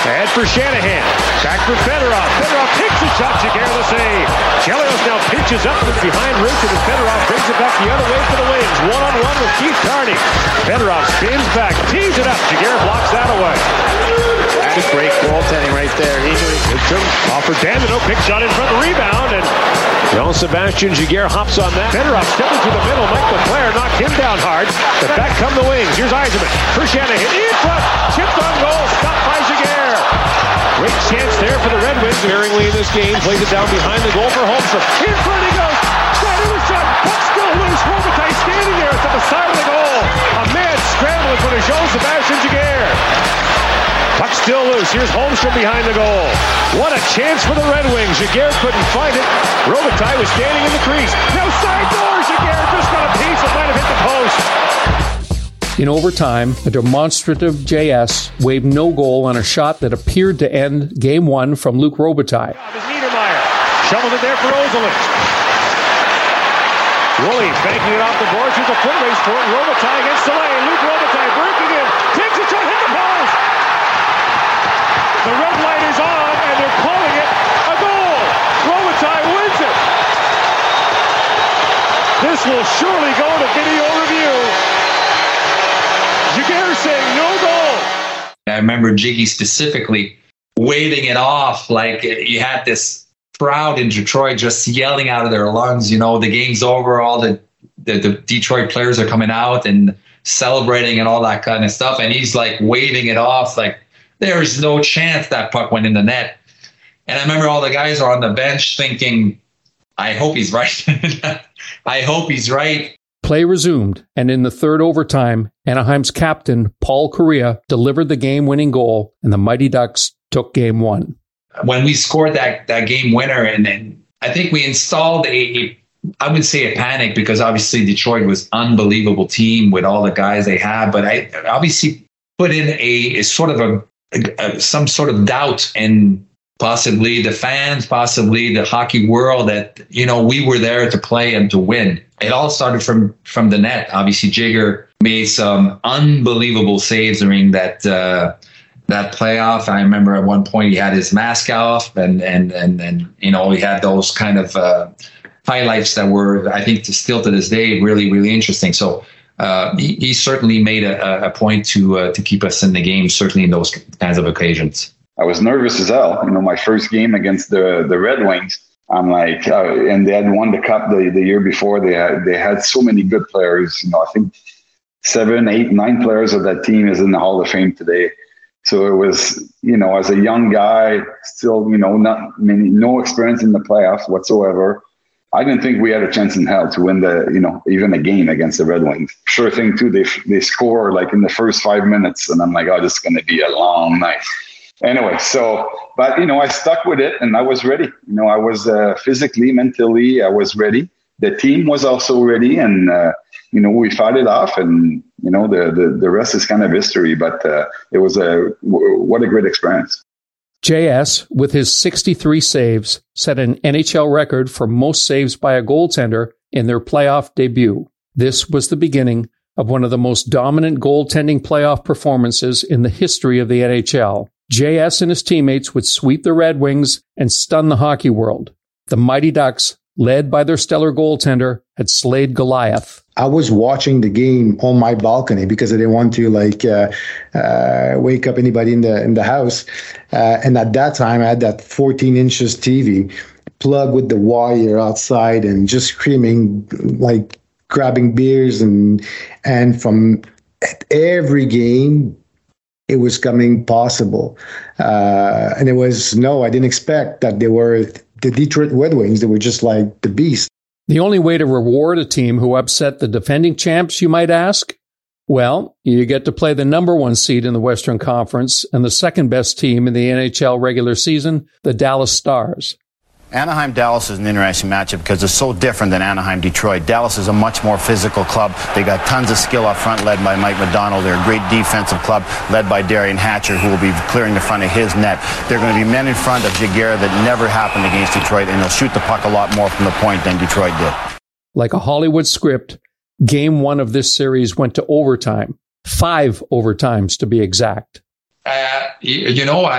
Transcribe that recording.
Ahead for Shanahan. Back for Fedorov. Fedorov takes a shot. Giguère the save. Chelios now pinches up from behind Richard, and Fedorov brings it back the other way for the Wings. One-on-one with Keith Carney. Fedorov spins back, tees it up. Giguère blocks that away. That's a great goaltending right there. He knew it. Offered Danilo, big shot in front, rebound, and Jean-Sébastien Giguère hops on that. Fedorov stepping to the middle. Mike LeClaire knocked him down hard. But back come the Wings. Here's Yzerman. For Shanahan in front. Chipped on goal. Stopped by Giguère. Great chance there for the Red Wings. Sparingly in this game. Plays it down behind the goal for Holmstrom. In front he goes. Got intercept. Puck still loose. Robitaille standing there at the side of the goal. A mad scramble in front of Jean-Sébastien Giguère. Puck still loose. Here's Holmstrom behind the goal. What a chance for the Red Wings. Giguère couldn't find it. Robitaille was standing in the crease. Now side door. Giguère just got a piece that might have hit the post. In overtime, a demonstrative JS waved no goal on a shot that appeared to end Game 1 from Luc Robitaille. Niedermeyer shovels it there for Ozolinsh. Woolley banking it off the boards. Here's a foot race for it. Robitaille against Soleil. Luc Robitaille breaking in. Takes a shot, hit the post. The red light is on, and they're calling it a goal. Robitaille wins it. This will surely go to video review. Giguère saying no goal. I remember Jiggy specifically waving it off like you had this crowd in Detroit just yelling out of their lungs, the game's over, all the Detroit players are coming out and celebrating and all that kind of stuff. And he's like waving it off like there's no chance that puck went in the net. And I remember all the guys are on the bench thinking, I hope he's right. I hope he's right. Play resumed, and in the third overtime, Anaheim's captain, Paul Kariya, delivered the game-winning goal, and the Mighty Ducks took Game 1. When we scored that game winner, and then I think we installed I would say a panic, because obviously Detroit was an unbelievable team with all the guys they had, but I obviously put in a sort of some sort of doubt in possibly the fans, possibly the hockey world that, we were there to play and to win. It all started from the net. Obviously, Jigger made some unbelievable saves during that playoff. I remember at one point he had his mask off, and he had those kind of highlights that were, I think, still to this day, really, really interesting. So he certainly made a point to keep us in the game, certainly in those kinds of occasions. I was nervous as hell. My first game against the Red Wings. I'm like, and they had won the cup the year before. They had so many good players. I think 7, 8, 9 players of that team is in the Hall of Fame today. So it was, as a young guy, still, no experience in the playoffs whatsoever. I didn't think we had a chance in hell to win even a game against the Red Wings. Sure thing too. They score like in the first 5 minutes, and I'm like, oh, this is going to be a long night. Anyway, but I stuck with it, and I was ready. I was physically, mentally, I was ready. The team was also ready, and we fought it off, and the rest is kind of history. But it was what a great experience. JS, with his 63 saves, set an NHL record for most saves by a goaltender in their playoff debut. This was the beginning of one of the most dominant goaltending playoff performances in the history of the NHL. JS and his teammates would sweep the Red Wings and stun the hockey world. The Mighty Ducks, led by their stellar goaltender, had slayed Goliath. I was watching the game on my balcony because I didn't want to wake up anybody in the house. And at that time, I had that 14 inches TV plugged with the wire outside and just screaming, like grabbing beers and from every game. It was coming possible. And it was, I didn't expect that they were the Detroit Red Wings. They were just like the beast. The only way to reward a team who upset the defending champs, you might ask? Well, you get to play the number 1 seed in the Western Conference and the second best team in the NHL regular season, the Dallas Stars. Anaheim-Dallas is an interesting matchup because it's so different than Anaheim-Detroit. Dallas is a much more physical club. They got tons of skill up front led by Mike McDonald. They're a great defensive club led by Darian Hatcher, who will be clearing the front of his net. They're going to be men in front of Giguère that never happened against Detroit, and they'll shoot the puck a lot more from the point than Detroit did. Like a Hollywood script, Game 1 of this series went to overtime. 5 overtimes to be exact.